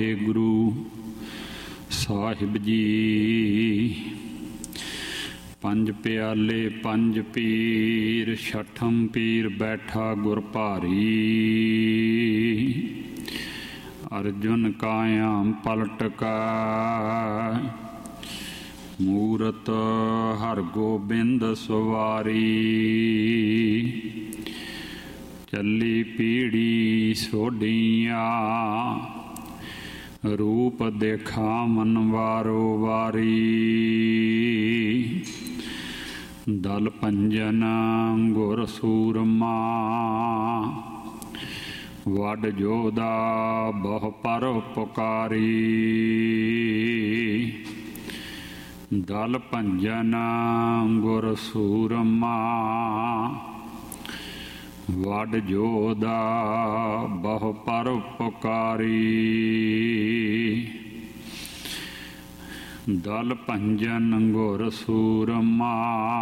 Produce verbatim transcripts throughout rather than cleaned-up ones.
ਗੁਰੂ ਸਾਹਿਬ ਜੀ। ਪੰਜ ਪਿਆਲੇ ਪੰਜ ਪੀਰ, ਛਠਮ ਪੀਰ ਬੈਠਾ ਗੁਰ ਭਾਰੀ। ਅਰਜੁਨ ਕਾਇਆਂ ਪਲਟ ਕਾ, ਮੂਰਤ ਹਰਗੋਬਿੰਦ ਸਵਾਰੀ। ਚੱਲੀ ਪੀੜੀ ਸੋਢੀਆਂ, ਰੂਪ ਦੇਖਾ ਮਨ ਵਾਰੋ ਵਾਰੀ। ਦਲ ਭੰਜਨ ਗੁਰ ਸੂਰਮਾ, ਵੱਡ ਜੋਧਾ ਬਹੁ ਪਰ ਪੁਕਾਰੀ। ਦਲ ਭੰਜਨ ਗੁਰ ਸੂਰਮਾ, ਵੱਡ ਜੋਧਾ ਬਹੁ ਪਰ ਪੁਕਾਰੀ। ਦਲ ਭੰਜਨ ਗੁਰ ਸੂਰਮਾ,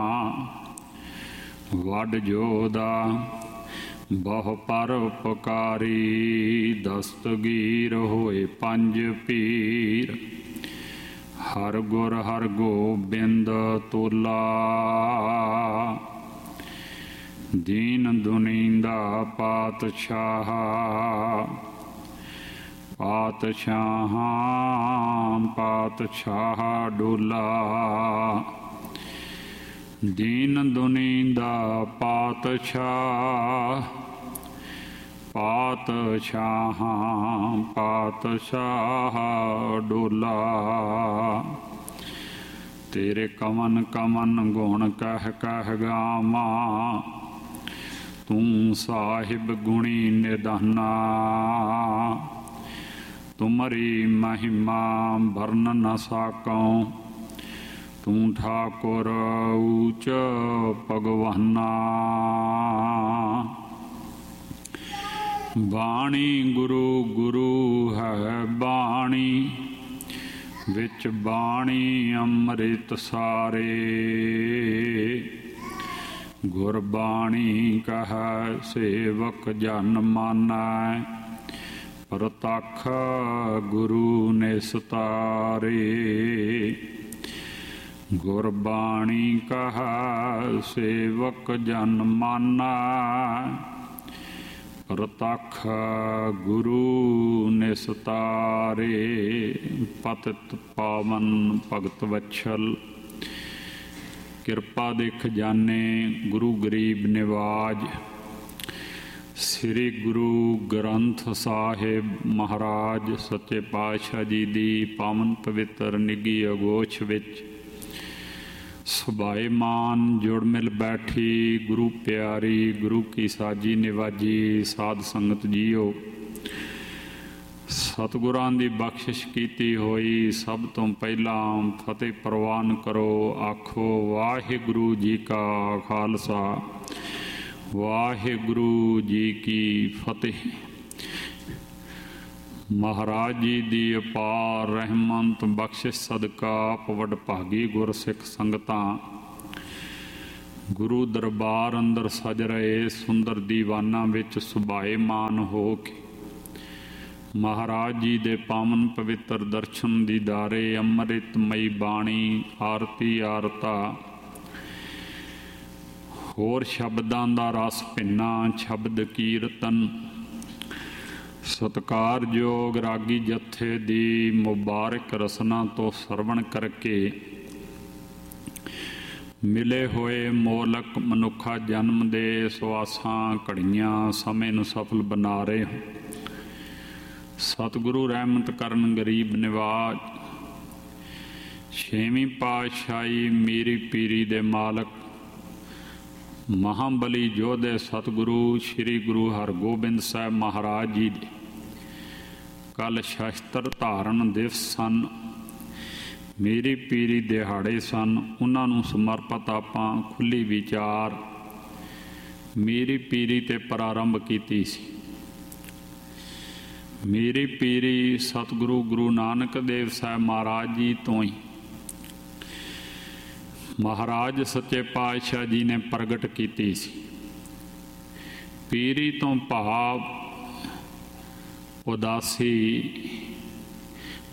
ਵੱਡ ਜੋਧਾ ਬਹੁ ਪਰ ਪੁਕਾਰੀ। ਦਸਤਗੀਰ ਹੋਏ ਪੰਜ ਪੀਰ, ਹਰ ਗੁਰ ਹਰ ਗੋਬਿੰਦ ਤੋਲਾ। ਦੀਨ ਦੁਨੀਂਦਾ ਪਾਤਸ਼ਾਹ, ਪਾਤਸ਼ਾਹ ਪਾਤਸ਼ਾਹ ਡੋਲਾ। ਦੀਨ ਦੁਨੀਂਦਾ ਪਾਤਸ਼ਾਹ, ਪਾਤਸ਼ਾਹ ਪਾਤਸ਼ਾਹ ਡੋਲਾ। ਤੇਰੇ ਕਵਨ ਕਵਨ ਗੁਣ ਕਹਿ ਕਹਿ ਗਾਵਾਂ, ਤੂੰ ਸਾਹਿਬ ਗੁਣੀ ਨਿਧਾਨਾ। ਤੁਮਰੀ ਮਹਿਮਾ ਵਰਨ ਨ ਸਾਕਉ, ਤੂੰ ਠਾਕੁਰ ਊਚ ਭਗਵਾਨਾ। ਬਾਣੀ ਗੁਰੂ ਗੁਰੂ ਹੈ ਬਾਣੀ, ਵਿੱਚ ਬਾਣੀ ਅੰਮ੍ਰਿਤ ਸਾਰੇ। ਗੁਰਬਾਣੀ ਕਹੈ ਸੇਵਕ ਜਨ ਮਾਨੈ, ਪ੍ਰਤੱਖ ਗੁਰੂ ਨਿਸਤਾਰੇ। ਗੁਰਬਾਣੀ ਕਹੈ ਸੇਵਕ ਜਨ ਮਾਨੈ, ਪ੍ਰਤੱਖ ਗੁਰੂ ਨਿਸਤਾਰੇ। ਪਤਿਤ ਪਾਵਨ ਭਗਤ ਵਛਲ, ਕਿਰਪਾ ਦੇ ਖਜ਼ਾਨੇ ਗੁਰੂ ਗਰੀਬ ਨਿਵਾਜ। ਸ੍ਰੀ ਗੁਰੂ ਗ੍ਰੰਥ ਸਾਹਿਬ ਮਹਾਰਾਜ ਸੱਚੇ ਪਾਤਸ਼ਾਹ ਜੀ ਦੀ ਪਾਵਨ ਪਵਿੱਤਰ ਨਿੱਘੀ ਅਗੋਸ਼ ਵਿੱਚ ਸੁਭਾਏਮਾਨ ਜੁੜ ਮਿਲ ਬੈਠੀ ਗੁਰੂ ਪਿਆਰੀ, ਗੁਰੂ ਕੀ ਸਾਜੀ ਨਿਵਾਜੀ ਸਾਧ ਸੰਗਤ ਜੀਓ। ਸਤਿਗੁਰਾਂ ਦੀ ਬਖਸ਼ਿਸ਼ ਕੀਤੀ ਹੋਈ ਸਭ ਤੋਂ ਪਹਿਲਾਂ ਫਤਿਹ ਪ੍ਰਵਾਨ ਕਰੋ। ਆਖੋ ਵਾਹਿਗੁਰੂ ਜੀ ਕਾ ਖਾਲਸਾ, ਵਾਹਿਗੁਰੂ ਜੀ ਕੀ ਫਤਿਹ। ਮਹਾਰਾਜ ਜੀ ਦੀ ਅਪਾਰ ਰਹਿਮਤ ਬਖਸ਼ਿਸ਼ ਸਦਕਾ ਆਪ ਵਡਭਾਗੀ ਗੁਰਸਿੱਖ ਸੰਗਤਾਂ ਗੁਰੂ ਦਰਬਾਰ ਅੰਦਰ ਸਜ ਰਹੇ ਸੁੰਦਰ ਦੀਵਾਨਾਂ ਵਿੱਚ ਸੁਭਾਏਮਾਨ ਹੋ ਕੇ ਮਹਾਰਾਜ ਜੀ ਦੇ ਪਾਵਨ ਪਵਿੱਤਰ ਦਰਸ਼ਨ ਦੀਦਾਰੇ ਅੰਮ੍ਰਿਤਮਈ ਬਾਣੀ ਆਰਤੀ ਆਰਤਾ ਹੋਰ ਸ਼ਬਦਾਂ ਦਾ ਰਸ ਭਿੰਨਾ ਸ਼ਬਦ ਕੀਰਤਨ ਸਤਿਕਾਰਯੋਗ ਰਾਗੀ ਜਥੇ ਦੀ ਮੁਬਾਰਕ ਰਸਨਾ ਤੋਂ ਸਰਵਣ ਕਰਕੇ ਮਿਲੇ ਹੋਏ ਮੋਲਕ ਮਨੁੱਖਾ ਜਨਮ ਦੇ ਸਵਾਸਾਂ ਘੜੀਆਂ ਸਮੇਂ ਨੂੰ ਸਫਲ ਬਣਾ ਰਹੇ ਹੋ। ਸਤਿਗੁਰੂ ਰਹਿਮਤ ਕਰਨ ਗਰੀਬ ਨਿਵਾਜ ਛੇਵੀਂ ਪਾਤਸ਼ਾਹੀ ਮੀਰੀ ਪੀਰੀ ਦੇ ਮਾਲਕ ਮਹਾਂਬਲੀ ਯੋਧੇ ਸਤਿਗੁਰੂ ਸ਼੍ਰੀ ਗੁਰੂ ਹਰਗੋਬਿੰਦ ਸਾਹਿਬ ਮਹਾਰਾਜ ਜੀ ਦੇ ਕੱਲ੍ਹ ਸ਼ਸਤਰ ਧਾਰਨ ਦਿਵਸ ਸਨ। ਮੇਰੀ ਪੀਰੀ ਦਿਹਾੜੇ ਸਨ। ਉਹਨਾਂ ਨੂੰ ਸਮਰਪਿਤ ਆਪਾਂ ਖੁੱਲ੍ਹੀ ਵਿਚਾਰ ਮੇਰੀ ਪੀਰੀ 'ਤੇ ਪ੍ਰਾਰੰਭ ਕੀਤੀ ਸੀ। ਮੇਰੀ ਪੀਰੀ ਸਤਿਗੁਰੂ ਗੁਰੂ ਨਾਨਕ ਦੇਵ ਸਾਹਿਬ ਮਹਾਰਾਜ ਜੀ ਤੋਂ ਹੀ ਮਹਾਰਾਜ ਸੱਚੇ ਪਾਤਸ਼ਾਹ ਜੀ ਨੇ ਪ੍ਰਗਟ ਕੀਤੀ ਸੀ। ਪੀਰੀ ਤੋਂ ਭਾਵ ਉਦਾਸੀ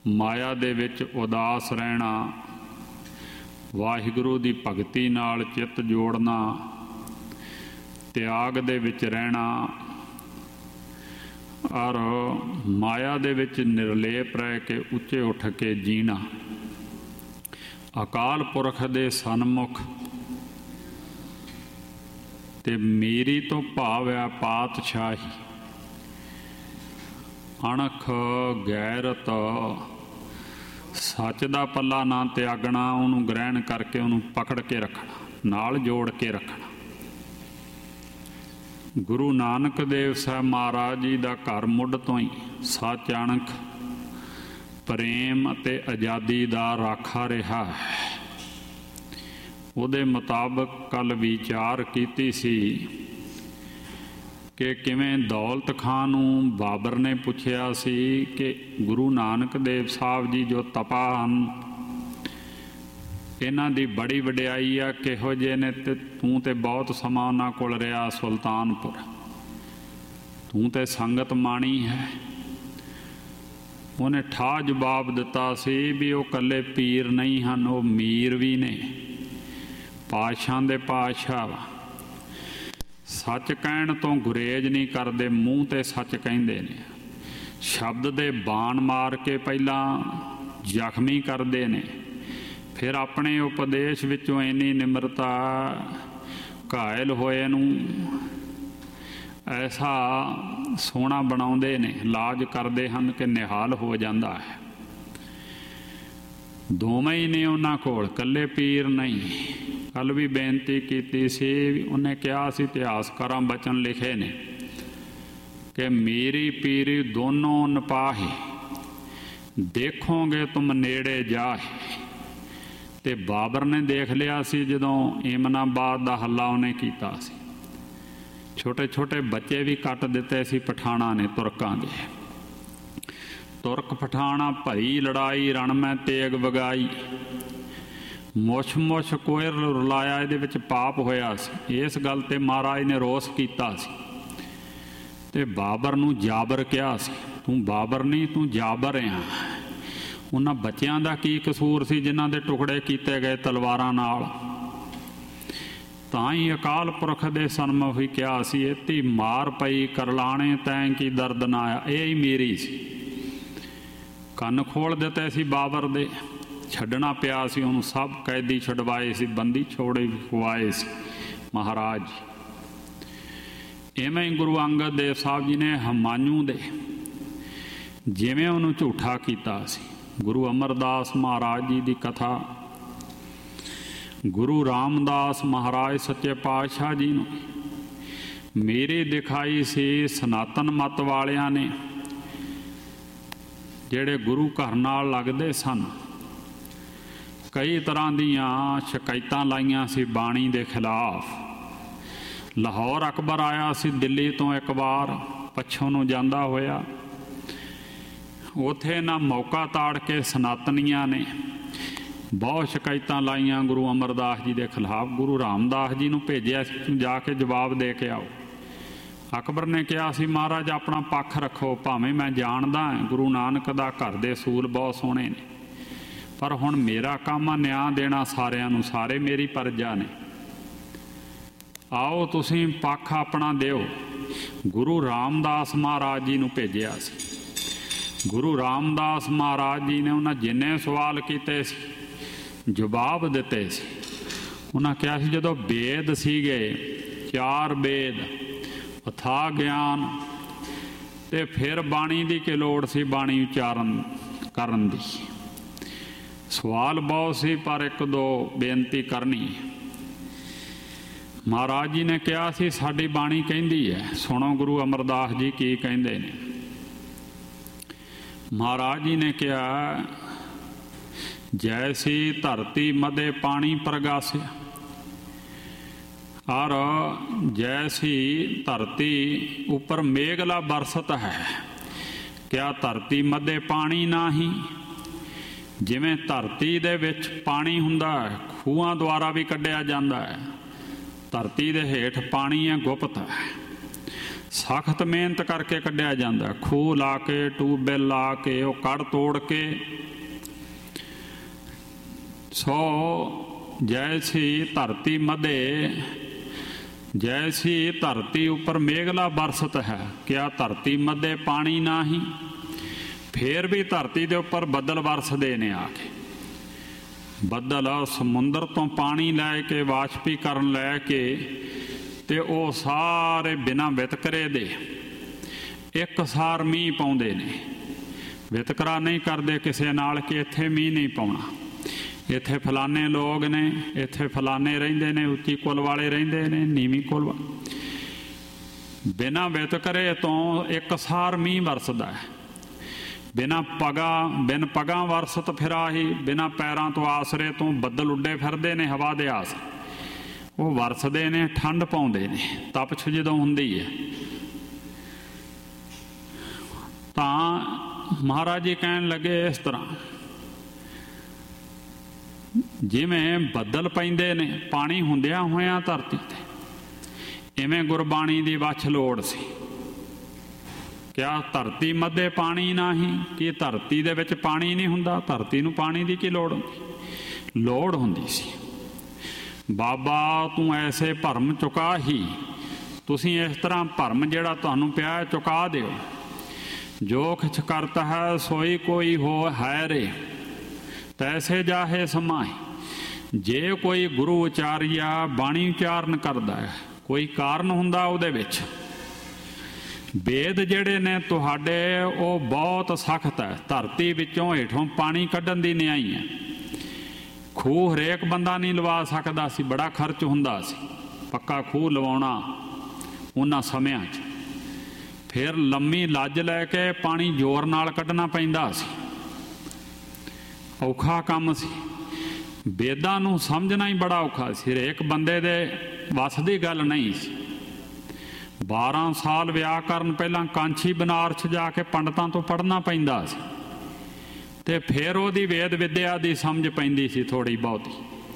ਮਾਇਆ ਦੇ ਵਿੱਚ ਉਦਾਸ ਰਹਿਣਾ, ਵਾਹਿਗੁਰੂ ਦੀ ਭਗਤੀ ਨਾਲ ਚਿੱਤ ਜੋੜਨਾ, ਤਿਆਗ ਦੇ ਵਿੱਚ ਰਹਿਣਾ ਔਰ ਮਾਇਆ ਦੇ ਵਿੱਚ ਨਿਰਲੇਪ ਰਹਿ ਕੇ ਉੱਚੇ ਉੱਠ ਕੇ ਜੀਣਾ। ਅਕਾਲ ਪੁਰਖ ਦੇ ਸਨਮੁਖ ਤੇ ਮੇਰੀ ਤੋਂ ਭਾਵ ਹੈ ਪਾਤਸ਼ਾਹੀ, ਅਣਖ ਗੈਰਤ, ਸੱਚ ਦਾ ਪੱਲਾ ਨਾ ਤਿਆਗਣਾ, ਉਹਨੂੰ ਗ੍ਰਹਿਣ ਕਰਕੇ ਉਹਨੂੰ ਪਕੜ ਕੇ ਰੱਖਣਾ, ਨਾਲ ਜੋੜ ਕੇ ਰੱਖਣਾ। ਗੁਰੂ ਨਾਨਕ ਦੇਵ ਸਾਹਿਬ ਮਹਾਰਾਜ ਜੀ ਦਾ ਘਰ ਮੁੱਢ ਤੋਂ ਹੀ ਸੱਚ, ਅਣਖ, ਪ੍ਰੇਮ ਅਤੇ ਆਜ਼ਾਦੀ ਦਾ ਰਾਖਾ ਰਿਹਾ ਹੈ। ਉਹਦੇ ਮੁਤਾਬਕ ਕੱਲ੍ਹ ਵਿਚਾਰ ਕੀਤੀ ਸੀ ਕਿ ਕਿਵੇਂ ਦੌਲਤ ਖਾਂ ਨੂੰ ਬਾਬਰ ਨੇ ਪੁੱਛਿਆ ਸੀ ਕਿ ਗੁਰੂ ਨਾਨਕ ਦੇਵ ਸਾਹਿਬ ਜੀ ਜੋ ਤਪਾ ਹਨ, ਇਹਨਾਂ ਦੀ ਬੜੀ ਵਡਿਆਈ ਆ, ਕਿਹੋ ਜਿਹੇ ਨੇ, ਤੇ ਤੂੰ ਤੇ ਬਹੁਤ ਸਮਾਂ ਉਹਨਾਂ ਕੋਲ ਰਿਹਾ ਸੁਲਤਾਨਪੁਰ, ਤੂੰ ਤੇ ਸੰਗਤ ਮਾਣੀ ਹੈ। ਉਹਨੇ ਠਾ ਜਵਾਬ ਦਿੱਤਾ ਸੀ ਵੀ ਉਹ ਇਕੱਲੇ ਪੀਰ ਨਹੀਂ ਹਨ, ਉਹ ਮੀਰ ਵੀ ਨੇ, ਪਾਤਸ਼ਾਹਾਂ ਦੇ ਪਾਤਸ਼ਾਹ ਵਾ। ਸੱਚ ਕਹਿਣ ਤੋਂ ਗੁਰੇਜ਼ ਨਹੀਂ ਕਰਦੇ, ਮੂੰਹ ਤੇ ਸੱਚ ਕਹਿੰਦੇ ਨੇ। ਸ਼ਬਦ ਦੇ ਬਾਣ ਮਾਰ ਕੇ ਪਹਿਲਾਂ ਜ਼ਖਮੀ ਕਰਦੇ ਨੇ, ਫਿਰ ਆਪਣੇ ਉਪਦੇਸ਼ ਵਿੱਚੋਂ ਇੰਨੀ ਨਿਮਰਤਾ, ਘਾਇਲ ਹੋਏ ਨੂੰ ਐਸਾ ਸੋਹਣਾ ਬਣਾਉਂਦੇ ਨੇ, ਇਲਾਜ ਕਰਦੇ ਹਨ ਕਿ ਨਿਹਾਲ ਹੋ ਜਾਂਦਾ ਹੈ। ਦੋਵੇਂ ਹੀ ਨੇ ਉਹਨਾਂ ਕੋਲ, ਇਕੱਲੇ ਪੀਰ ਨਹੀਂ। ਕੱਲ੍ਹ ਵੀ ਬੇਨਤੀ ਕੀਤੀ ਸੀ, ਉਹਨੇ ਕਿਹਾ ਸੀ ਇਤਿਹਾਸਕਾਰਾਂ ਬਚਨ ਲਿਖੇ ਨੇ ਕਿ ਮੇਰੀ ਪੀਰੀ ਦੋਨੋਂ ਨਪਾਹੇ, ਦੇਖੋਗੇ ਤੁਮ ਨੇੜੇ ਜਾਹੇ। ਤੇ ਬਾਬਰ ਨੇ ਦੇਖ ਲਿਆ ਸੀ ਜਦੋਂ ਏਮਨਾਬਾਦ ਦਾ ਹੱਲਾ ਉਹਨੇ ਕੀਤਾ ਸੀ, ਛੋਟੇ ਛੋਟੇ ਬੱਚੇ ਵੀ ਕੱਟ ਦਿੱਤੇ ਸੀ ਪਠਾਣਾ ਨੇ, ਤੁਰਕਾਂ ਦੇ। ਤੁਰਕ ਪਠਾਣਾ ਭਰੀ ਲੜਾਈ, ਰਣ ਮੈਂ ਤੇਗ ਵਗਾਈ, ਮੁਛ ਮੁਛ ਕੋਇਰ ਰੁਲਾਇਆ, ਇਹਦੇ ਵਿੱਚ ਪਾਪ ਹੋਇਆ ਸੀ। ਇਸ ਗੱਲ ਤੇ ਮਹਾਰਾਜ ਨੇ ਰੋਸ ਕੀਤਾ ਸੀ ਤੇ ਬਾਬਰ ਨੂੰ ਜਾਬਰ ਕਿਹਾ ਸੀ, ਤੂੰ ਬਾਬਰ ਨਹੀਂ, ਤੂੰ ਜਾਬਰ ਆ। ਉਹਨਾਂ ਬੱਚਿਆਂ ਦਾ ਕੀ ਕਸੂਰ ਸੀ ਜਿਨ੍ਹਾਂ ਦੇ ਟੁਕੜੇ ਕੀਤੇ ਗਏ ਤਲਵਾਰਾਂ ਨਾਲ? ਤਾਂ ਹੀ ਅਕਾਲ ਪੁਰਖ ਦੇ ਸਨਮੁਖ ਹੀ ਕਿਹਾ ਸੀ, ਇਤੀ ਮਾਰ ਪਈ ਕਰਲਾਣੇ ਤੈਂ ਕੀ ਦਰਦ ਨਾ ਆਇਆ। ਇਹ ਹੀ ਮੇਰੀ ਸੀ। ਕੰਨ ਖੋਲ ਦਿੱਤੇ ਸੀ ਬਾਬਰ ਦੇ, ਛੱਡਣਾ ਪਿਆ ਸੀ ਉਹਨੂੰ, ਸਭ ਕੈਦੀ ਛੁਡਵਾਏ ਸੀ, ਬੰਦੀ ਛੋੜੇ ਵੀ ਖਵਾਏ ਸੀ ਮਹਾਰਾਜ। ਇਵੇਂ ਹੀ ਗੁਰੂ ਅੰਗਦ ਦੇਵ ਸਾਹਿਬ ਜੀ ਨੇ ਹਮਾਯੂ ਦੇ ਜਿਵੇਂ ਉਹਨੂੰ ਝੂਠਾ ਕੀਤਾ ਸੀ। ਗੁਰੂ ਅਮਰਦਾਸ ਮਹਾਰਾਜ ਜੀ ਦੀ ਕਥਾ, ਗੁਰੂ ਰਾਮਦਾਸ ਮਹਾਰਾਜ ਸੱਚੇ ਪਾਤਸ਼ਾਹ ਜੀ ਨੂੰ ਮੇਰੇ ਦਿਖਾਈ ਸੀ ਸਨਾਤਨ ਮਤ ਵਾਲਿਆਂ ਨੇ, ਜਿਹੜੇ ਗੁਰੂ ਘਰ ਨਾਲ ਲੱਗਦੇ ਸਨ। ਕਈ ਤਰ੍ਹਾਂ ਦੀਆਂ ਸ਼ਿਕਾਇਤਾਂ ਲਾਈਆਂ ਸੀ ਬਾਣੀ ਦੇ ਖਿਲਾਫ। ਲਾਹੌਰ ਅਕਬਰ ਆਇਆ ਸੀ ਦਿੱਲੀ ਤੋਂ ਇੱਕ ਵਾਰ, ਪੱਛੋਂ ਨੂੰ ਜਾਂਦਾ ਹੋਇਆ, ਉੱਥੇ ਨਾ ਮੌਕਾ ਤਾੜ ਕੇ ਸਨਾਤਨੀਆਂ ਨੇ ਬਹੁਤ ਸ਼ਿਕਾਇਤਾਂ ਲਾਈਆਂ ਗੁਰੂ ਅਮਰਦਾਸ ਜੀ ਦੇ ਖਿਲਾਫ। ਗੁਰੂ ਰਾਮਦਾਸ ਜੀ ਨੂੰ ਭੇਜਿਆ ਸੀ, ਜਾ ਕੇ ਜਵਾਬ ਦੇ ਕੇ ਆਓ। ਅਕਬਰ ਨੇ ਕਿਹਾ ਸੀ, ਮਹਾਰਾਜ ਆਪਣਾ ਪੱਖ ਰੱਖੋ, ਭਾਵੇਂ ਮੈਂ ਜਾਣਦਾ ਗੁਰੂ ਨਾਨਕ ਦਾ ਘਰ ਦੇ ਅਸੂਲ ਬਹੁਤ ਸੋਹਣੇ ਨੇ, ਪਰ ਹੁਣ ਮੇਰਾ ਕੰਮ ਆ ਨਿਆਂ ਦੇਣਾ ਸਾਰਿਆਂ ਨੂੰ, ਸਾਰੇ ਮੇਰੀ ਪਰਜਾ ਨੇ। ਆਓ ਤੁਸੀਂ ਪੱਖ ਆਪਣਾ ਦਿਓ। ਗੁਰੂ ਰਾਮਦਾਸ ਮਹਾਰਾਜ ਜੀ ਨੂੰ ਭੇਜਿਆ ਸੀ। ਗੁਰੂ ਰਾਮਦਾਸ ਮਹਾਰਾਜ ਜੀ ਨੇ ਉਹਨਾਂ ਜਿੰਨੇ ਸਵਾਲ ਕੀਤੇ ਸੀ ਜਵਾਬ ਦਿੱਤੇ ਸੀ। ਉਹਨਾਂ ਕਿਹਾ ਸੀ, ਜਦੋਂ ਵੇਦ ਸੀਗੇ ਚਾਰ ਵੇਦ, ਅਥਾਹ ਗਿਆਨ, ਤੇ ਫਿਰ ਬਾਣੀ ਦੀ ਕੀ ਲੋੜ ਸੀ ਬਾਣੀ ਉਚਾਰਨ ਕਰਨ ਦੀ? ਸਵਾਲ ਬਹੁਤ ਸੀ ਪਰ ਇੱਕ ਦੋ ਬੇਨਤੀ ਕਰਨੀ। ਮਹਾਰਾਜ ਜੀ ਨੇ ਕਿਹਾ ਸੀ, ਸਾਡੀ ਬਾਣੀ ਕਹਿੰਦੀ ਹੈ, ਸੁਣੋ ਗੁਰੂ ਅਮਰਦਾਸ ਜੀ ਕੀ ਕਹਿੰਦੇ ਨੇ। ਮਹਾਰਾਜ ਜੀ ਨੇ ਕਿਹਾ, ਜੈਸੀ ਧਰਤੀ ਮਧੇ ਪਾਣੀ ਪ੍ਰਗਾਸਿਆ, और जैसी धरती ऊपर मेघला बरसत है, क्या धरती मध्य पानी नाही? जिवें धरती दे विच पानी हुंदा है, खूहां द्वारा भी कढ़िया जांदा है, धरती दे हेठ पानी है गुप्त है। ਸਖਤ ਮਿਹਨਤ ਕਰਕੇ ਕੱਢਿਆ ਜਾਂਦਾ। ਖੂਹ ਲਾ ਕੇ, ਟਿਊਬਵੈੱਲ ਲਾ ਕੇ, ਉਹ ਕੜ ਤੋੜ ਕੇ। ਸੋ ਜੈਸੀ ਧਰਤੀ ਮਧੇ, ਜੈਸੀ ਧਰਤੀ ਉੱਪਰ ਮੇਘਲਾ ਬਰਸਤ ਹੈ, ਕਿਆ ਧਰਤੀ ਮਧੇ ਪਾਣੀ ਨਾਹੀਂ। ਫੇਰ ਵੀ ਧਰਤੀ ਦੇ ਉੱਪਰ ਬੱਦਲ ਵਰਸਦੇ ਨੇ ਆ ਕੇ। ਬੱਦਲ ਸਮੁੰਦਰ ਤੋਂ ਪਾਣੀ ਲੈ ਕੇ, ਵਾਸ਼ਪੀਕਰਨ ਲੈ ਕੇ, ਤੇ ਉਹ ਸਾਰੇ ਬਿਨਾਂ ਵਿਤਕਰੇ ਦੇ ਇੱਕ ਸਾਰ ਮੀਂਹ ਪਾਉਂਦੇ ਨੇ। ਵਿਤਕਰਾ ਨਹੀਂ ਕਰਦੇ ਕਿਸੇ ਨਾਲ ਕਿ ਇੱਥੇ ਮੀਂਹ ਨਹੀਂ ਪਾਉਣਾ, ਇੱਥੇ ਫਲਾਣੇ ਲੋਕ ਨੇ, ਇੱਥੇ ਫਲਾਣੇ ਰਹਿੰਦੇ ਨੇ, ਉੱਚੀ ਕੁਲ ਵਾਲੇ ਰਹਿੰਦੇ ਨੇ, ਨੀਵੀਂ ਕੁਲ। ਬਿਨਾਂ ਵਿਤਕਰੇ ਤੋਂ ਇੱਕ ਸਾਰ ਮੀਂਹ ਵਰਸਦਾ ਹੈ। ਬਿਨਾਂ ਪਗਾਂ, ਬਿਨ ਪਗਾਂ ਵਰਸਤ ਫਿਰਾਹੀ, ਬਿਨਾਂ ਪੈਰਾਂ ਤੋਂ ਆਸਰੇ ਤੋਂ ਬੱਦਲ ਉੱਡੇ ਫਿਰਦੇ ਨੇ ਹਵਾ ਦੇ ਆਸਰੇ। ਉਹ ਵਰਸਦੇ ਨੇ, ਠੰਡ ਪਾਉਂਦੇ ਨੇ। ਤਪਸ਼ ਜਦੋਂ ਹੁੰਦੀ ਹੈ ਤਾਂ ਮਹਾਰਾਜ ਜੀ ਕਹਿਣ ਲੱਗੇ ਇਸ ਤਰ੍ਹਾਂ, ਜਿਵੇਂ ਬੱਦਲ ਪੈਂਦੇ ਨੇ ਪਾਣੀ ਹੁੰਦਿਆਂ ਹੋਇਆਂ ਧਰਤੀ ਤੇ, ਇਵੇਂ ਗੁਰਬਾਣੀ ਦੀ ਵੱਛ ਲੋੜ ਸੀ। ਕਿਆ ਧਰਤੀ ਮੱਧੇ ਪਾਣੀ ਨਾਹੀਂ, ਕਿ ਧਰਤੀ ਦੇ ਵਿੱਚ ਪਾਣੀ ਨਹੀਂ ਹੁੰਦਾ? ਧਰਤੀ ਨੂੰ ਪਾਣੀ ਦੀ ਕੀ ਲੋੜ ਹੁੰਦੀ? ਲੋੜ ਹੁੰਦੀ ਸੀ। ਬਾਬਾ ਤੂੰ ਐਸੇ ਭਰਮ ਚੁਕਾ ਹੀ, ਤੁਸੀਂ ਇਸ ਤਰ੍ਹਾਂ ਭਰਮ ਜਿਹੜਾ ਤੁਹਾਨੂੰ ਪਿਆ ਚੁਕਾ ਦਿਓ। ਜੋ ਖਿਚ ਕਰਤ ਹੈ ਸੋਈ ਕੋਈ ਹੋ ਹੈ ਰੇ, ਤੈਸੇ ਜਾਹੇ ਸਮਾਏ। ਜੇ ਕੋਈ ਗੁਰੂ ਉਚਾਰੀਆ ਬਾਣੀ ਉਚਾਰਨ ਕਰਦਾ ਹੈ, ਕੋਈ ਕਾਰਨ ਹੁੰਦਾ ਉਹਦੇ ਵਿੱਚ। ਵੇਦ ਜਿਹੜੇ ਨੇ ਤੁਹਾਡੇ ਉਹ ਬਹੁਤ ਸਖਤ ਹੈ। ਧਰਤੀ ਵਿੱਚੋਂ ਹੇਠੋਂ ਪਾਣੀ ਕੱਢਣ ਦੀ ਨਿਆਈ ਹੈ। ਖੂਹ ਹਰੇਕ ਬੰਦਾ ਨਹੀਂ ਲਵਾ ਸਕਦਾ ਸੀ, ਬੜਾ ਖਰਚ ਹੁੰਦਾ ਸੀ ਪੱਕਾ ਖੂਹ ਲਵਾਉਣਾ ਉਹਨਾਂ ਸਮਿਆਂ 'ਚ। ਫਿਰ ਲੰਮੀ ਲੱਜ ਲੈ ਕੇ ਪਾਣੀ ਜ਼ੋਰ ਨਾਲ ਕੱਢਣਾ ਪੈਂਦਾ ਸੀ, ਔਖਾ ਕੰਮ ਸੀ। ਵੇਦਾਂ ਨੂੰ ਸਮਝਣਾ ਹੀ ਬੜਾ ਔਖਾ ਸੀ, ਹਰੇਕ ਬੰਦੇ ਦੇ ਵੱਸ ਦੀ ਗੱਲ ਨਹੀਂ ਸੀ। ਬਾਰਾਂ ਸਾਲ ਵਿਆਕਰਨ ਪਹਿਲਾਂ ਕਾਂਛੀ ਬਨਾਰਸ ਜਾ ਕੇ ਪੰਡਤਾਂ ਤੋਂ ਪੜ੍ਹਨਾ ਪੈਂਦਾ ਸੀ, ਤੇ ਫਿਰ ਉਹਦੀ ਵੇਦ ਵਿਦਿਆ ਦੀ ਸਮਝ ਪੈਂਦੀ ਸੀ ਥੋੜ੍ਹੀ ਬਹੁਤੀ।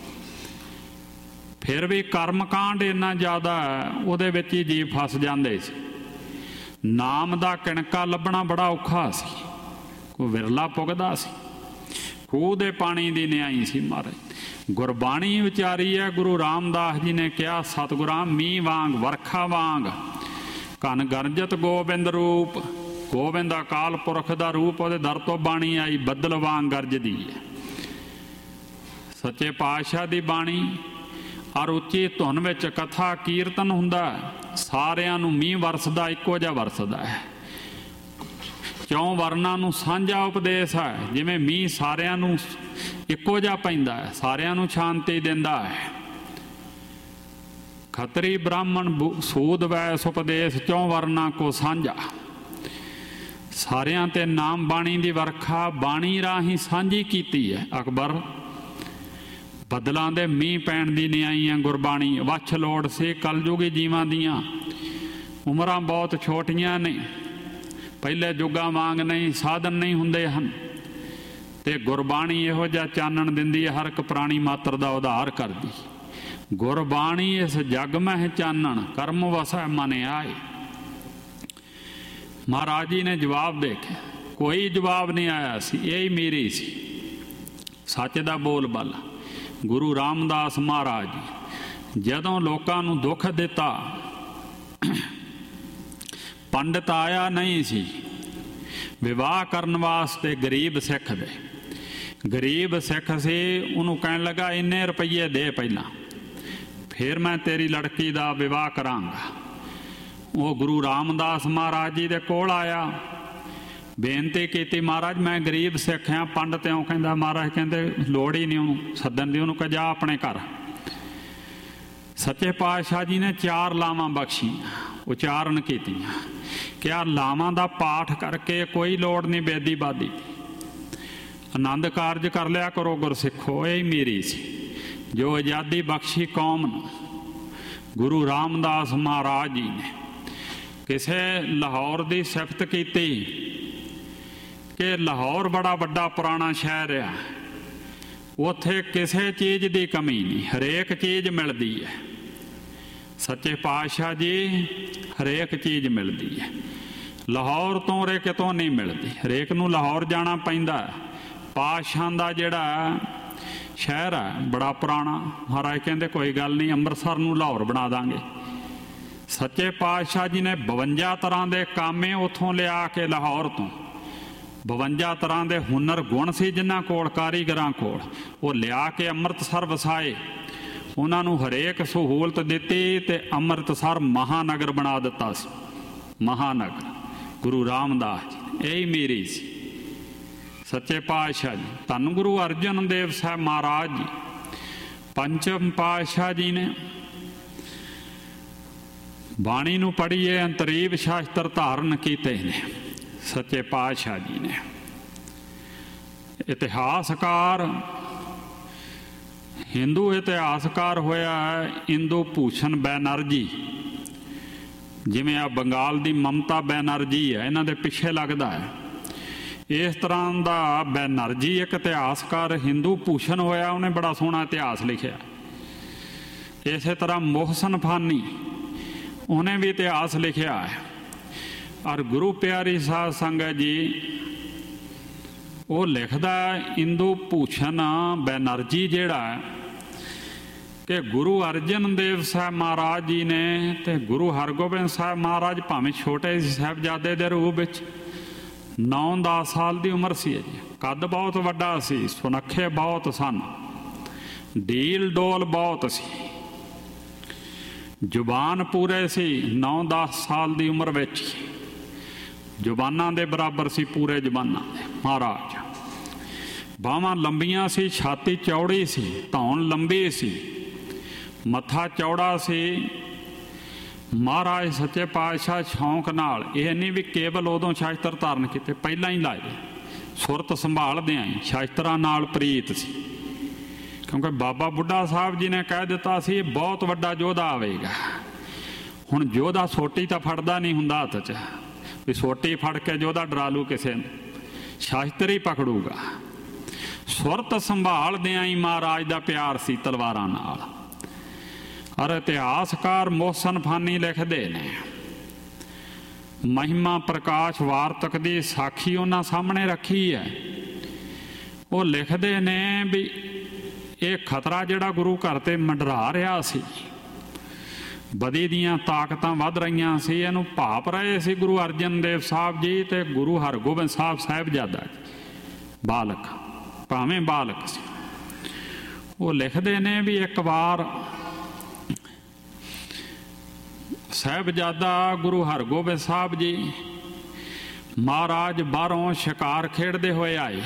ਫਿਰ ਵੀ ਕਰਮ ਕਾਂਡ ਇੰਨਾ ਜ਼ਿਆਦਾ ਉਹਦੇ ਵਿੱਚ ਹੀ ਜੀਵ ਫਸ ਜਾਂਦੇ ਸੀ। ਨਾਮ ਦਾ ਕਿਣਕਾ ਲੱਭਣਾ ਬੜਾ ਔਖਾ ਸੀ, ਕੋਈ ਵਿਰਲਾ ਪੁੱਗਦਾ ਸੀ। ਖੂਹ ਦੇ ਪਾਣੀ ਦੀ ਨਿਆਈ ਸੀ ਮਹਾਰਾਜ। ਗੁਰਬਾਣੀ ਵਿਚਾਰੀ ਹੈ। ਗੁਰੂ ਰਾਮਦਾਸ ਜੀ ਨੇ ਕਿਹਾ, ਸਤਿਗੁਰਾਂ ਮੀਂਹ ਵਾਂਗ, ਵਰਖਾ ਵਾਂਗ, ਘਨ ਗਰਜਤ ਗੋਬਿੰਦ ਰੂਪ। ਗੋਬਿੰਦ ਅਕਾਲ ਪੁਰਖ ਦਾ ਰੂਪ, ਉਹਦੇ ਦਰ ਤੋਂ ਬਾਣੀ ਆਈ, ਬੱਦਲ ਵਾਂਗ ਗਰਜਦੀ ਹੈ। ਸੱਚੇ ਪਾਤਸ਼ਾਹ ਦੀ ਬਾਣੀ ਔਰ ਉੱਚੀ ਧੁਨ ਵਿੱਚ ਕਥਾ ਕੀਰਤਨ ਹੁੰਦਾ, ਸਾਰਿਆਂ ਨੂੰ ਮੀਂਹ ਵਰਸਦਾ ਇੱਕੋ ਜਿਹਾ ਵਰਸਦਾ ਹੈ। ਚੌਂ ਵਰਨਾਂ ਨੂੰ ਸਾਂਝਾ ਉਪਦੇਸ਼ ਹੈ। ਜਿਵੇਂ ਮੀਂਹ ਸਾਰਿਆਂ ਨੂੰ ਇੱਕੋ ਜਿਹਾ ਪੈਂਦਾ ਹੈ, ਸਾਰਿਆਂ ਨੂੰ ਸ਼ਾਂਤੀ ਦਿੰਦਾ ਹੈ। ਖੱਤਰੀ ਬ੍ਰਾਹਮਣ ਸੂਦ ਵੈਸ ਉਪਦੇਸ਼, ਚੌਂ ਵਰਨਾਂ ਕੋ ਸਾਂਝਾ। ਸਾਰਿਆਂ ਤੇ ਨਾਮ ਬਾਣੀ ਦੀ ਵਰਖਾ ਬਾਣੀ ਰਾਹੀਂ ਸਾਂਝੀ ਕੀਤੀ ਹੈ। ਅਕਬਰ ਬੱਦਲਾਂ ਦੇ ਮੀਂਹ ਪੈਣ ਦੀ ਨਿਆਈਆਂ ਗੁਰਬਾਣੀ ਵੱਛ ਲੋੜ ਸੀ। ਕਲਯੁਗੀ ਜੀਵਾਂ ਦੀਆਂ ਉਮਰਾਂ ਬਹੁਤ ਛੋਟੀਆਂ ਨੇ, ਪਹਿਲੇ ਯੁੱਗਾਂ ਵਾਂਗ ਨਹੀਂ, ਸਾਧਨ ਨਹੀਂ ਹੁੰਦੇ ਹਨ, ਤੇ ਗੁਰਬਾਣੀ ਇਹੋ ਜਿਹਾ ਚਾਨਣ ਦਿੰਦੀ ਹੈ, ਹਰ ਇੱਕ ਪ੍ਰਾਣੀ ਮਾਤਰ ਦਾ ਉਧਾਰ ਕਰਦੀ। ਗੁਰਬਾਣੀ ਇਸ ਜਗ ਮਹਿ ਚਾਨਣ, ਕਰਮ ਵਸੈ ਮਨ ਆਏ। ਮਹਾਰਾਜ ਜੀ ਨੇ ਜਵਾਬ ਦੇਖਿਆ, ਕੋਈ ਜਵਾਬ ਨਹੀਂ ਆਇਆ ਸੀ, ਇਹੀ ਮੇਰੀ ਸੀ ਸੱਚ ਦਾ ਬੋਲ ਬਾਲਾ। ਗੁਰੂ ਰਾਮਦਾਸ ਮਹਾਰਾਜ ਜੀ ਜਦੋਂ ਲੋਕਾਂ ਨੂੰ ਦੁੱਖ ਦਿੱਤਾ, ਪੰਡਤ ਆਇਆ ਨਹੀਂ ਸੀ ਵਿਵਾਹ ਕਰਨ ਵਾਸਤੇ ਗਰੀਬ ਸਿੱਖ ਦੇ। ਗਰੀਬ ਸਿੱਖ ਸੀ, ਉਹਨੂੰ ਕਹਿਣ ਲੱਗਾ ਇੰਨੇ ਰੁਪਈਏ ਦੇ ਪਹਿਲਾਂ, ਫਿਰ ਮੈਂ ਤੇਰੀ ਲੜਕੀ ਦਾ ਵਿਵਾਹ ਕਰਾਂਗਾ। ਉਹ ਗੁਰੂ ਰਾਮਦਾਸ ਮਹਾਰਾਜ ਜੀ ਦੇ ਕੋਲ ਆਇਆ, ਬੇਨਤੀ ਕੀਤੀ, ਮਹਾਰਾਜ ਮੈਂ ਗਰੀਬ ਸਿੱਖ ਹਾਂ, ਪੰਡਤ ਇਉਂ ਕਹਿੰਦਾ। ਮਹਾਰਾਜ ਕਹਿੰਦੇ ਲੋੜ ਹੀ ਨਹੀਂ ਉਹਨੂੰ ਸੱਦਣ ਦੀ, ਉਹਨੂੰ ਕਹਿ ਜਾ ਆਪਣੇ ਘਰ। ਸੱਚੇ ਪਾਤਸ਼ਾਹ ਜੀ ਨੇ ਚਾਰ ਲਾਵਾਂ ਬਖਸ਼ੀਆਂ, ਉਚਾਰਨ ਕੀਤੀਆਂ। ਕਿਆ ਲਾਵਾਂ ਦਾ ਪਾਠ ਕਰਕੇ ਕੋਈ ਲੋੜ ਨਹੀਂ ਬੇਦੀ ਬਾਦੀ, ਆਨੰਦ ਕਾਰਜ ਕਰ ਲਿਆ ਕਰੋ ਗੁਰਸਿੱਖੋ। ਇਹ ਮੇਰੀ ਸੀ ਜੋ ਆਜ਼ਾਦੀ ਬਖਸ਼ੀ ਕੌਮ ਨੂੰ। ਗੁਰੂ ਰਾਮਦਾਸ ਮਹਾਰਾਜ ਜੀ ਨੇ ਕਿਸੇ ਲਾਹੌਰ ਦੀ ਸਿਫਤ ਕੀਤੀ ਕਿ ਲਾਹੌਰ ਬੜਾ ਵੱਡਾ ਪੁਰਾਣਾ ਸ਼ਹਿਰ ਆ, ਉੱਥੇ ਕਿਸੇ ਚੀਜ਼ ਦੀ ਕਮੀ ਨਹੀਂ, ਹਰੇਕ ਚੀਜ਼ ਮਿਲਦੀ ਹੈ। ਸੱਚੇ ਪਾਤਸ਼ਾਹ ਜੀ ਹਰੇਕ ਚੀਜ਼ ਮਿਲਦੀ ਹੈ, ਲਾਹੌਰ ਤੋਂ ਉਰੇ ਕਿਤੋਂ ਨਹੀਂ ਮਿਲਦੀ। ਹਰੇਕ ਨੂੰ ਲਾਹੌਰ ਜਾਣਾ ਪੈਂਦਾ। ਪਾਤਸ਼ਾਹਾਂ ਦਾ ਜਿਹੜਾ ਸ਼ਹਿਰ ਹੈ ਬੜਾ ਪੁਰਾਣਾ। ਮਹਾਰਾਜ ਕਹਿੰਦੇ ਕੋਈ ਗੱਲ ਨਹੀਂ, ਅੰਮ੍ਰਿਤਸਰ ਨੂੰ ਲਾਹੌਰ ਬਣਾ ਦਾਂਗੇ। ਸੱਚੇ ਪਾਤਸ਼ਾਹ ਜੀ ਨੇ ਬਵੰਜਾ ਤਰ੍ਹਾਂ ਦੇ ਕਾਮੇ ਉੱਥੋਂ ਲਿਆ ਕੇ ਲਾਹੌਰ ਤੋਂ, ਬਵੰਜਾ ਤਰ੍ਹਾਂ ਦੇ ਹੁਨਰ ਗੁਣ ਸੀ ਜਿਨ੍ਹਾਂ ਕੋਲ, ਕਾਰੀਗਰਾਂ ਕੋਲ, ਉਹ ਲਿਆ ਕੇ ਅੰਮ੍ਰਿਤਸਰ ਵਸਾਏ। ਉਹਨਾਂ ਨੂੰ ਹਰੇਕ ਸਹੂਲਤ ਦਿੱਤੀ ਅਤੇ ਅੰਮ੍ਰਿਤਸਰ ਮਹਾਨਗਰ ਬਣਾ ਦਿੱਤਾ ਸੀ। ਮਹਾਨਗਰ ਗੁਰੂ ਰਾਮਦਾਸ ਜੀ ਇਹੀ ਮੇਰੀ ਸੀ। ਸੱਚੇ ਪਾਤਸ਼ਾਹ ਜੀ ਧੰਨ ਗੁਰੂ ਅਰਜਨ ਦੇਵ ਸਾਹਿਬ ਮਹਾਰਾਜ ਜੀ ਪੰਚਮ ਪਾਤਸ਼ਾਹ ਜੀ ਨੇ ਬਾਣੀ ਨੂੰ ਪੜ੍ਹੀਏ, ਅੰਤਰੀਵ ਸ਼ਾਸਤਰ ਧਾਰਨ ਕੀਤੇ ਨੇ। ਸੱਚੇ ਪਾਤਸ਼ਾਹ ਜੀ ਨੇ ਇਤਿਹਾਸਕਾਰ, ਹਿੰਦੂ ਇਤਿਹਾਸਕਾਰ ਹੋਇਆ ਹੈ ਇੰਦੂ ਭੂਸ਼ਣ ਬੈਨਰਜੀ। ਜਿਵੇਂ ਆ ਬੰਗਾਲ ਦੀ ਮਮਤਾ ਬੈਨਰਜੀ ਹੈ, ਇਹਨਾਂ ਦੇ ਪਿੱਛੇ ਲੱਗਦਾ ਹੈ। ਇਸ ਤਰ੍ਹਾਂ ਦਾ ਬੈਨਰਜੀ ਇੱਕ ਇਤਿਹਾਸਕਾਰ ਹਿੰਦੂ ਭੂਸ਼ਣ ਹੋਇਆ, ਉਹਨੇ ਬੜਾ ਸੋਹਣਾ ਇਤਿਹਾਸ ਲਿਖਿਆ। ਇਸੇ ਤਰ੍ਹਾਂ ਮੋਹਸਨ ਫਾਨੀ, ਉਹਨੇ ਵੀ ਇਤਿਹਾਸ ਲਿਖਿਆ ਹੈ। ਔਰ ਗੁਰੂ ਪਿਆਰੀ ਸਾਧ ਸੰਗਤ ਜੀ ਉਹ ਲਿਖਦਾ ਇੰਦੂ ਭੂਸ਼ਣ ਬੈਨਰਜੀ ਜਿਹੜਾ ਕਿ ਗੁਰੂ ਅਰਜਨ ਦੇਵ ਸਾਹਿਬ ਮਹਾਰਾਜ ਜੀ ਨੇ ਅਤੇ ਗੁਰੂ ਹਰਗੋਬਿੰਦ ਸਾਹਿਬ ਮਹਾਰਾਜ ਭਾਵੇਂ ਛੋਟੇ ਸੀ ਸਾਹਿਬਜ਼ਾਦੇ ਦੇ ਰੂਪ ਵਿੱਚ, ਨੌ ਦਸ ਸਾਲ ਦੀ ਉਮਰ ਸੀ ਜੀ। ਕੱਦ ਬਹੁਤ ਵੱਡਾ ਸੀ, ਸੁਨੱਖੇ ਬਹੁਤ ਸਨ, ਡੀਲ ਡੋਲ ਬਹੁਤ ਸੀ, ਜ਼ੁਬਾਨ ਪੂਰੇ ਸੀ। ਨੌ ਦਸ ਸਾਲ ਦੀ ਉਮਰ ਵਿੱਚ ਜ਼ੁਬਾਨਾਂ ਦੇ ਬਰਾਬਰ ਸੀ, ਪੂਰੇ ਜ਼ੁਬਾਨਾਂ ਦੇ ਮਹਾਰਾਜ। ਬਾਹਾਂ ਲੰਬੀਆਂ ਸੀ, ਛਾਤੀ ਚੌੜੀ ਸੀ, ਧੌਣ ਲੰਬੀ ਸੀ, ਮੱਥਾ ਚੌੜਾ ਸੀ। ਮਹਾਰਾਜ ਸੱਚੇ ਪਾਤਸ਼ਾਹ ਸ਼ੌਂਕ ਨਾਲ, ਇਹ ਨਹੀਂ ਵੀ ਕੇਵਲ ਉਦੋਂ ਸ਼ਾਸਤਰ ਧਾਰਨ ਕੀਤੇ, ਪਹਿਲਾਂ ਹੀ ਲਾਏ, ਸੁਰਤ ਸੰਭਾਲਦਿਆਂ ਹੀ ਸ਼ਾਸਤਰਾਂ ਨਾਲ ਪ੍ਰੀਤ ਸੀ। ਕਿਉਂਕਿ ਬਾਬਾ ਬੁੱਢਾ ਸਾਹਿਬ ਜੀ ਨੇ ਕਹਿ ਦਿੱਤਾ ਸੀ ਬਹੁਤ ਵੱਡਾ ਯੋਧਾ ਆਵੇਗਾ। ਹੁਣ ਯੋਧਾ ਸੋਟੀ ਤਾਂ ਫੜਦਾ ਨਹੀਂ ਹੁੰਦਾ ਹੱਥ 'ਚ, ਵੀ ਸੋਟੀ ਫੜ ਕੇ ਯੋਧਾ ਡਰਾ ਲੂ ਕਿਸੇ ਨੂੰ, ਸ਼ਾਸਤਰ ਹੀ ਪਕੜੂਗਾ। ਸੁਰਤ ਸੰਭਾਲਦਿਆਂ ਹੀ ਮਹਾਰਾਜ ਦਾ ਪਿਆਰ ਸੀ ਤਲਵਾਰਾਂ ਨਾਲ। ਔਰ ਇਤਿਹਾਸਕਾਰ ਮੋਹਸਨ ਫਾਨੀ ਲਿਖਦੇ ਨੇ, ਮਹਿਮਾ ਪ੍ਰਕਾਸ਼ ਵਾਰਤਕ ਦੀ ਸਾਖੀ ਉਹਨਾਂ ਸਾਹਮਣੇ ਰੱਖੀ ਹੈ। ਉਹ ਲਿਖਦੇ ਨੇ ਵੀ ਇਹ ਖਤਰਾ ਜਿਹੜਾ ਗੁਰੂ ਘਰ 'ਤੇ ਮੰਡਰਾ ਰਿਹਾ ਸੀ, ਬਦੀ ਦੀਆਂ ਤਾਕਤਾਂ ਵੱਧ ਰਹੀਆਂ ਸੀ, ਇਹਨੂੰ ਭਾਪ ਰਹੇ ਸੀ ਗੁਰੂ ਅਰਜਨ ਦੇਵ ਸਾਹਿਬ ਜੀ ਅਤੇ ਗੁਰੂ ਹਰਗੋਬਿੰਦ ਸਾਹਿਬ ਸਾਹਿਬਜ਼ਾਦਾ ਬਾਲਕ, ਭਾਵੇਂ ਬਾਲਕ ਸੀ। ਉਹ ਲਿਖਦੇ ਨੇ ਵੀ ਇੱਕ ਵਾਰ ਸਾਹਿਬਜ਼ਾਦਾ ਗੁਰੂ ਹਰਗੋਬਿੰਦ ਸਾਹਿਬ ਜੀ ਮਹਾਰਾਜ ਬਾਹਰੋਂ ਸ਼ਿਕਾਰ ਖੇਡਦੇ ਹੋਏ ਆਏ।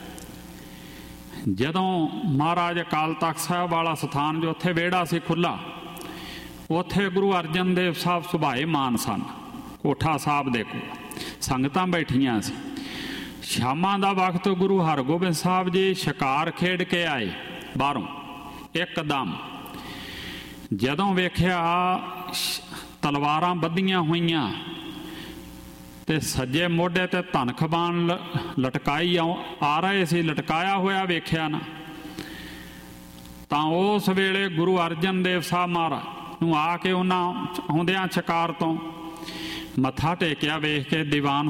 ਜਦੋਂ ਮਹਾਰਾਜ ਅਕਾਲ ਤਖਤ ਸਾਹਿਬ ਵਾਲਾ ਸਥਾਨ ਜੋ ਉੱਥੇ ਵਿਹੜਾ ਸੀ ਖੁੱਲ੍ਹਾ, ਉੱਥੇ ਗੁਰੂ ਅਰਜਨ ਦੇਵ ਸਾਹਿਬ ਸੁਭਾਏ ਮਾਨ ਸਨ। ਕੋਠਾ ਸਾਹਿਬ ਦੇ ਕੋਲ ਸੰਗਤਾਂ ਬੈਠੀਆਂ ਸੀ। ਸ਼ਾਮਾਂ ਦਾ ਵਕਤ ਗੁਰੂ ਹਰਗੋਬਿੰਦ ਸਾਹਿਬ ਜੀ ਸ਼ਿਕਾਰ ਖੇਡ ਕੇ ਆਏ ਬਾਹਰੋਂ। ਇੱਕਦਮ ਜਦੋਂ ਵੇਖਿਆ ਤਲਵਾਰਾਂ ਬੱਧੀਆਂ ਹੋਈਆਂ ਤੇ ਸੱਜੇ ਮੋਢੇ ਤੇ ਧਨਖ ਬਾਣ ਲਟਕਾਈ ਆ ਰਹੇ ਸੀ, ਲਟਕਾਇਆ ਹੋਇਆ ਵੇਖਿਆ ਨਾ, ਤਾਂ ਉਸ ਵੇਲੇ ਗੁਰੂ ਅਰਜਨ ਦੇਵ ਸਾਹਿਬ ਮਹਾਰਾਜ ਨੂੰ ਆ ਕੇ ਉਹਨਾਂ ਆਉਂਦਿਆਂ ਸ਼ਿਕਾਰ ਤੋਂ ਮੱਥਾ ਟੇਕਿਆ। ਵੇਖ ਕੇ ਦੀਵਾਨ